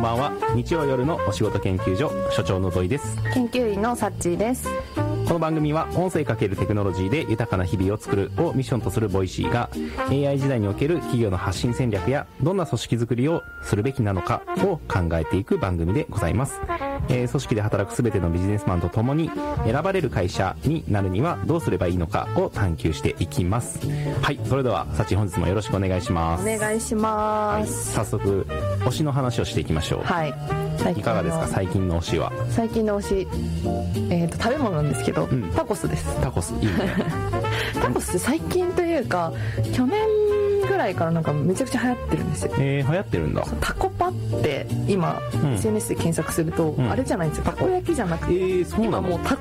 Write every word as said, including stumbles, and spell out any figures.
ばんは。日曜夜のお仕事研究所所長の土井です。 研究員のサッチーです。 この番組は音声かけるテクノロジーで豊かな日々を作るをミッションとするボイシーが エーアイ 時代における企業の発信戦略やどんな組織づくりをするべきなのかを考えていく番組でございます。えー、組織で働くすべてのビジネスマンと共に選ばれる会社になるにはどうすればいいのかを探求していきます。はい、それではサチ本日もよろしくお願いします。 お願いします。 はい、早速推しの話をしていきましょう。 はい。 いかがですか、最近の推しは。 最近の推し、えーと食べ物なんですけど、うん、タコスです。 タコスいいね。 タコス最近というか去年ぐらいからなんかめちゃくちゃ流行ってるんですよ。 えー、流行ってるんだ。 タコパって今、うん、エスエヌエス で検索すると、うん、あれじゃないんですよ、たこ焼きじゃなくて、 えー、そうなの？ 今もうタ